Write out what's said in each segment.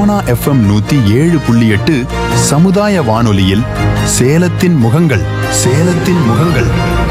Sona FM 107.8 சமுதாய வானொலியில் சேலத்தின் முகங்கள் சேலத்தின் முகங்கள்.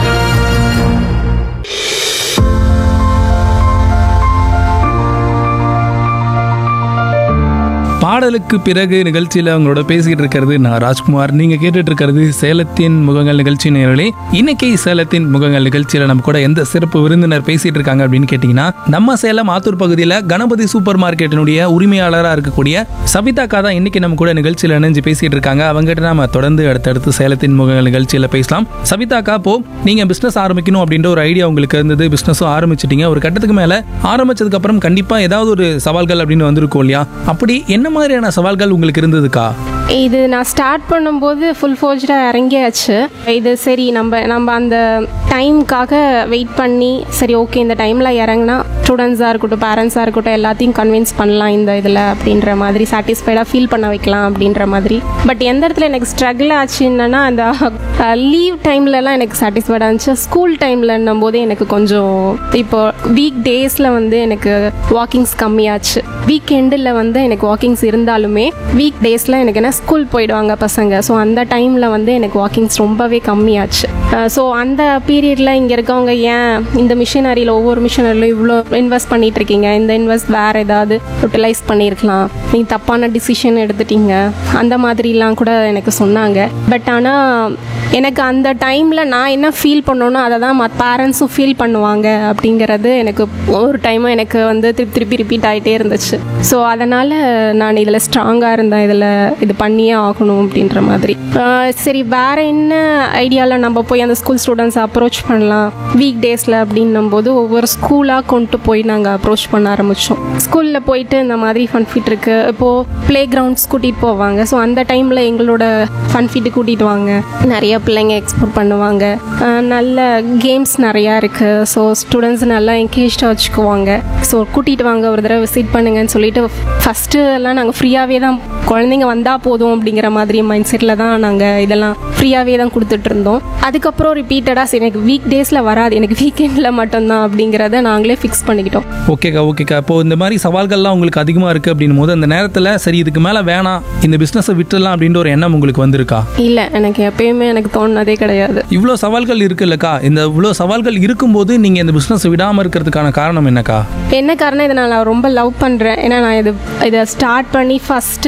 பாடலுக்கு பிறகு நிகழ்ச்சியில் அவங்களோட பேசிக்கிட்டு இருக்கிறது நான் ராஜ்குமார். நீங்க கேட்டுட்டு இருக்கிறது சேலத்தின் முகங்கள் நிகழ்ச்சி நேயர்களே. இன்னைக்கு சேலத்தின் முகங்கள் நிகழ்ச்சியில நம்ம கூட எந்த சிறப்பு விருந்தினர் பேசிட்டு இருக்காங்க அப்படின்னு கேட்டீங்கன்னா, நம்ம சேலம் ஆத்தூர் பகுதியில் கணபதி சூப்பர் மார்க்கெட்டினுடைய உரிமையாளராக இருக்கக்கூடிய சபிதாக்கா தான் இன்னைக்கு நம்ம கூட நிகழ்ச்சியில் இணைஞ்சு பேசிட்டு இருக்காங்க. அவங்ககிட்ட நம்ம தொடர்ந்து அடுத்தடுத்து சேலத்தின் முகங்கள் நிகழ்ச்சியில பேசலாம். சபிதாக்கா, இப்போ நீங்க பிசினஸ் ஆரம்பிக்கணும் அப்படின்ற ஒரு ஐடியா உங்களுக்கு இருந்தது, பிசினஸும் ஆரம்பிச்சிட்டீங்க. ஒரு கட்டத்துக்கு மேல ஆரம்பிச்சதுக்கு அப்புறம் கண்டிப்பா ஏதாவது ஒரு சவால்கள் அப்படின்னு வந்திருக்கும் இல்லையா? அப்படி என்ன மாதிரியான சவால்கள் உங்களுக்கு இருந்ததுக்கா? இது நான் ஸ்டார்ட் பண்ணும்போது ஃபுல் ஃபோர்ஜாக இறங்கியாச்சு. இது சரி நம்ம அந்த டைமுக்காக வெயிட் பண்ணி சரி ஓகே இந்த டைமில் இறங்கினா ஸ்டூடெண்ட்ஸாக இருக்கட்டும் பேரண்ட்ஸாக இருக்கட்டும் எல்லாத்தையும் கன்வின்ஸ் பண்ணலாம் இந்த இதில் அப்படின்ற மாதிரி சாட்டிஸ்ஃபைடாக ஃபீல் பண்ண வைக்கலாம் அப்படின்ற மாதிரி. பட் எந்த இடத்துல எனக்கு ஸ்ட்ரகிள் ஆச்சுன்னா அந்த லீவ் டைம்லலாம் எனக்கு சாட்டிஸ்ஃபைடாக இருந்துச்சு. ஸ்கூல் டைம்லன்னும் போது எனக்கு கொஞ்சம் இப்போ வீக் டேஸில் வந்து எனக்கு வாக்கிங்ஸ் கம்மியாச்சு. வீக்கெண்டில் வந்து எனக்கு வாக்கிங்ஸ் இருந்தாலுமே வீக் டேஸில் எனக்கு என்ன ஸ்கூல் போயிடுவாங்க பசங்க. ஸோ அந்த டைமில் வந்து எனக்கு வாக்கிங்ஸ் ரொம்பவே கம்மியாச்சு. ஸோ அந்த பீரியடில் இங்கே இருக்கவங்க ஏன் இந்த மிஷினரியில் ஒவ்வொரு மிஷினரியிலும் இவ்வளோ இன்வெஸ்ட் பண்ணிட்டு இருக்கீங்க, இந்த இன்வெஸ்ட் வேறு ஏதாவது யூட்டிலைஸ் பண்ணியிருக்கலாம், நீங்கள் தப்பான டிசிஷன் எடுத்துட்டீங்க அந்த மாதிரிலாம் கூட எனக்கு சொன்னாங்க. பட் ஆனால் எனக்கு அந்த டைமில் நான் என்ன ஃபீல் பண்ணோன்னா அதை தான் பேரண்ட்ஸும் ஃபீல் பண்ணுவாங்க அப்படிங்கிறது எனக்கு ஒரு டைமும் எனக்கு வந்து திருப்பி ரிப்பீட் ஆகிட்டே இருந்துச்சு. ஸோ அதனால் நான் இதில் ஸ்ட்ராங்காக இருந்தேன், இதில் இது பண்ணியே ஆகணும் அப்படின்ற மாதிரி. சரி வேறு என்ன ஐடியாவில் நம்ம போய் அந்த ஸ்கூல் ஸ்டூடெண்ட்ஸை அப்ரோச் பண்ணலாம் வீக் டேஸில் அப்படின்னும் போது ஒவ்வொரு ஸ்கூலாக கொண்டு போய் நாங்கள் அப்ரோச் பண்ண ஆரம்பித்தோம். ஸ்கூலில் போயிட்டு இந்த மாதிரி ஃபன் ஃபிட் இருக்குது, இப்போது ப்ளே கிரவுண்ட்ஸ் கூட்டிகிட்டு போவாங்க. ஸோ அந்த டைமில் எங்களோட ஃபன் ஃபிட்டு கூட்டிகிட்டு வாங்க, நிறைய பிள்ளைங்க எக்ஸ்ப்ளோர் பண்ணுவாங்க, நல்ல கேம்ஸ் நிறையா இருக்குது. ஸோ ஸ்டூடெண்ட்ஸ் நல்லா என்கேஜாக வச்சுக்குவாங்க. ஸோ கூட்டிகிட்டு வாங்க ஒரு தடவை விசிட் பண்ணுங்கன்னு சொல்லிட்டு ஃபஸ்ட்டு எல்லாம் நாங்கள் ஃப்ரீயாகவே தான் குழந்தைங்க வந்தால் போதும் அப்படிங்கிற மாதிரி மைண்ட் செட்டில் தான் நாங்கள் இதெல்லாம் ஃப்ரீயாகவே தான் கொடுத்துட்ருந்தோம். அதுக்கப்புறம் ரிப்பீட்டடாக சரி எனக்கு வீக் டேஸில் வராது, எனக்கு வீக்கெண்டில் மட்டும்தான் அப்படிங்கிறத நாங்களே ஃபிக்ஸ் பண்ணிக்கிட்டோம். ஓகேக்கா. இப்போது இந்த மாதிரி சவால்கள்லாம் உங்களுக்கு அதிகமாக இருக்குது அப்படின்னும் போது அந்த நேரத்தில் சரி இதுக்கு மேலே வேணாம் இந்த பிஸ்னஸை விட்டுடலாம் அப்படின்ற ஒரு எண்ணம் உங்களுக்கு வந்திருக்கா? இல்லை, எனக்கு எப்பயுமே எனக்கு தோணுனதே கிடையாது. இவ்வளோ சவால்கள் இருக்குல்லக்கா, இந்த இவ்வளோ சவால்கள் இருக்கும்போது நீங்கள் இந்த பிஸ்னஸை விடாமல் இருக்கிறதுக்கான காரணம் என்னக்கா? என்ன காரணம், இதை நான் ரொம்ப லவ் பண்ணுறேன். ஏன்னா நான் இதை ஸ்டார்ட் பண்ணி ஃபஸ்ட்டு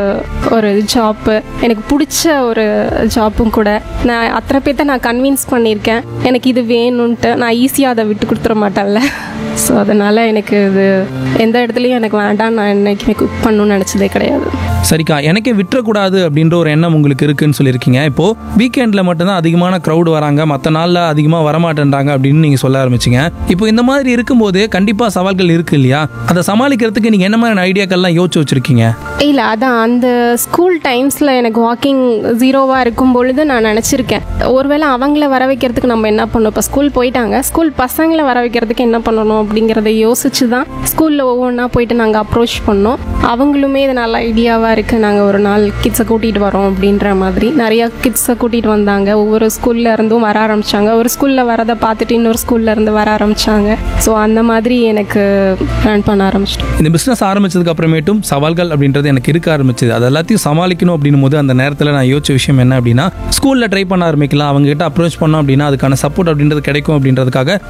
ஒரு ஜாப்பு, எனக்கு பிடிச்ச ஒரு ஜாப்பும் கூட. நான் அத்தனை பேர்த்த நான் கன்வின்ஸ் பண்ணியிருக்கேன் எனக்கு இது வேணும்ன்ட்டு. நான் ஈஸியாக அதை விட்டு கொடுத்துட மாட்டேன்ல. ஸோ அதனால் எனக்கு இது எந்த இடத்துலையும் எனக்கு வேண்டாம், நான் என்னைக்குமே குக் பண்ணணும்னு நினச்சதே கிடையாது. சரிக்கா, எனக்கே விட்டுறக்கூடாது அப்படின்ற ஒரு எண்ணம் உங்களுக்கு இருக்குன்னு சொல்லியிருக்கீங்க. இப்போது வீக்கெண்டில் மட்டும்தான் அதிகமான க்ரௌடு வராங்க, மற்ற நாளில் அதிகமாக வரமாட்டேன்றாங்க அப்படின்னு நீங்கள் சொல்ல ஆரம்பிச்சிங்க. இப்போ இந்த மாதிரி இருக்கும்போது கண்டிப்பாக சவால்கள் இருக்குது இல்லையா? அதை சமாளிக்கிறதுக்கு நீங்கள் என்ன மாதிரி ஐடியாக்கள்லாம் யோசிச்சு வச்சுருக்கீங்க? இல்லை, அதான் அந்த ஸ்கூல் டைம்ஸில் எனக்கு வாக்கிங் ஜீரோவாக இருக்கும் பொழுது நான் நினச்சிருக்கேன் ஒருவேளை அவங்கள வர வைக்கிறதுக்கு நம்ம என்ன பண்ணணும். இப்போ ஸ்கூல் போயிட்டாங்க, ஸ்கூல் பசங்களை வர வைக்கிறதுக்கு என்ன பண்ணணும் அப்படிங்கிறத யோசிச்சு தான் ஸ்கூலில் ஒவ்வொன்றா போயிட்டு நாங்கள் அப்ரோச் பண்ணோம். அவங்களுமே இது நல்ல ஐடியாவாக இருக்குது, நாங்கள் ஒரு நாள் கிட்ஸை கூட்டிகிட்டு வரோம் அப்படின்ற மாதிரி நிறையா கிட்ஸை கூட்டிகிட்டு வந்தாங்க. ஒவ்வொரு ஸ்கூலில் இருந்தும் வர ஆரம்பித்தாங்க. ஒரு ஸ்கூலில் வரதை பார்த்துட்டு இன்னொரு ஸ்கூலில் இருந்து வர ஆரம்பித்தாங்க. ஸோ அந்த மாதிரி எனக்கு ரன் பண்ண ஆரம்பிச்சிட்டோம். இந்த பிஸ்னஸ் ஆரம்பிச்சதுக்கு அப்புறமேட்டும் சவால்கள் அப்படின்றது எனக்கு இருக்க ஆரம்பிச்சது. அது எல்லாத்தையும் சமாளிக்கணும் அப்படின்னும் போது அந்த நேரத்தில் நான் யோசிச்ச விஷயம் என்ன அப்படின்னா, ஸ்கூலில் ட்ரை பண்ண ஆரம்பிக்கலாம், அவங்ககிட்ட அப்ரோச் பண்ணோம் அப்படின்னா அதுக்கான சப்போர்ட் அப்படின்றது கிடைக்கும் அப்படின்றதுக்காக